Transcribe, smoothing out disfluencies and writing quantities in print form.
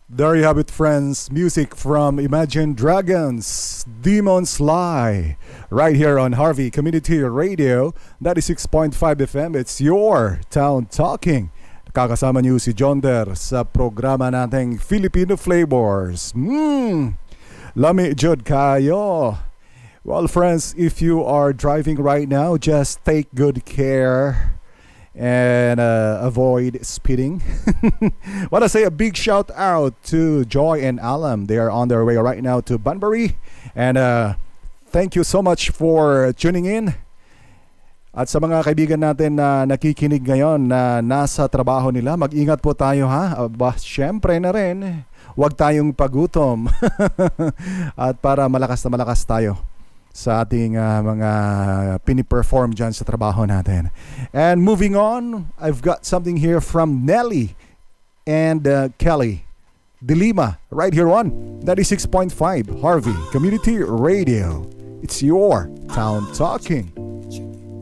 There you have it, friends. Music from Imagine Dragons, Demons Lie, right here on Harvey Community Radio, 96.5 FM. It's your town talking. Kakasama niyo si John Der sa programa nating Filipino Flavors. Lami jud kayo. Well, friends, if you are driving right now, just take good care and avoid speeding. Want to say a big shout out to Joy and Alam. They are on their way right now to Banbury. And thank you so much for tuning in. At sa mga kaibigan natin na nakikinig ngayon na nasa trabaho nila, mag-ingat po tayo ha. Aba, syempre na rin, huwag tayong pagutom. At para malakas na malakas tayo sa ating mga piniperform dyan sa trabaho natin. And moving on, I've got something here from Nelly and Kelly Dilima right here on 96.5 Harvey Community Radio. It's your town talking.